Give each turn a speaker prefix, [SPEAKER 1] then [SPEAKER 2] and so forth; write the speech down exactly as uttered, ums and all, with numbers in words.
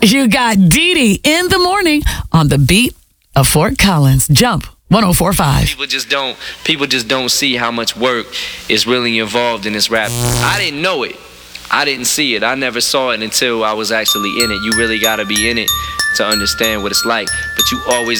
[SPEAKER 1] You got Dee Dee in the morning on the beat of Fort Collins. Jump one oh four point five.
[SPEAKER 2] People just don't. People just don't see how much work is really involved in this rap. I didn't know it. I didn't see it. I never saw it until I was actually in it. You really gotta be in it to understand what it's like. But you always